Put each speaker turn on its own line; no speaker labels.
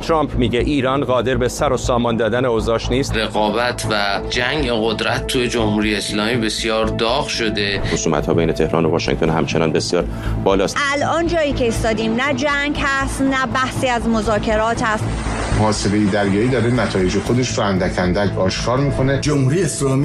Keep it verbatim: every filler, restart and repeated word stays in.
ترامپ میگه ایران قادر به سر و سامان دادن اوضاعش نیست.
رقابت و جنگ قدرت توی جمهوری اسلامی بسیار داغ شده.
خصومت‌ها بین تهران و واشنگتن همچنان بسیار بالاست.
الان جایی که ایستادیم نه جنگ هست نه بحثی از مذاکرات هست.
محاسبه دریایی داره نتایج خودش رو اندک اندک آشکار میکنه.
جمهوری اسلامی